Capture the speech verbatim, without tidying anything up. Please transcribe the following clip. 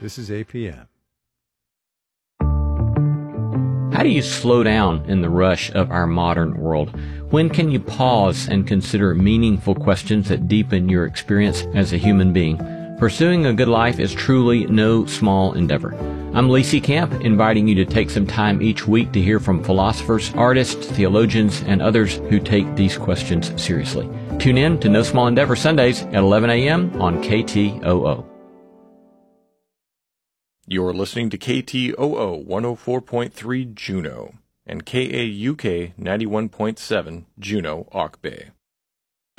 This is A P M. How do you slow down in the rush of our modern world? When can you pause and consider meaningful questions that deepen your experience as a human being? Pursuing a good life is truly no small endeavor. I'm Lacey Camp, inviting you to take some time each week to hear from philosophers, artists, theologians, and others who take these questions seriously. Tune in to No Small Endeavor Sundays at eleven a.m. on K T O O. You're listening to K T O O one oh four point three Juneau and K A U K ninety-one point seven Juneau, Auk Bay.